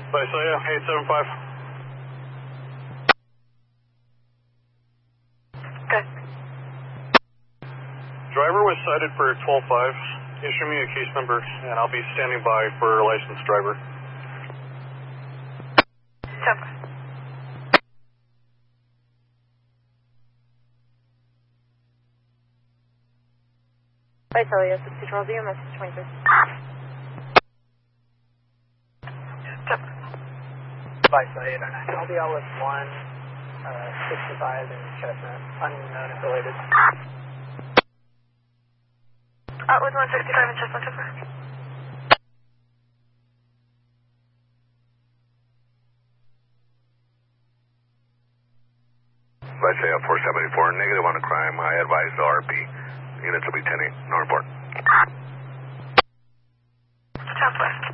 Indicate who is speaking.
Speaker 1: Visalia, 875.
Speaker 2: Good.
Speaker 1: Driver was cited for 12.5. Issue me a case number, and I'll be standing by for a licensed driver.
Speaker 2: Stop. Visalia, 6012, message 23. Stop.
Speaker 3: Visalia, I'll be out with 165 in Chestnut, unknown affiliated.
Speaker 2: Out with 165 in Chestnut, over.
Speaker 4: Visalia 474, negative on a crime. I advise the RP. Units will be 10-8, no report.
Speaker 2: Southwest.